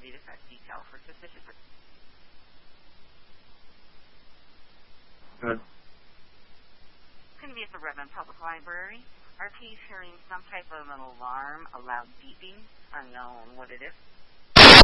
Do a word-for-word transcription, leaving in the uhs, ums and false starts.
state effect detail for suspicious. Good. Going to be at the Redmond Public Library. R P is hearing some type of an alarm, a loud beeping, unknown what it is.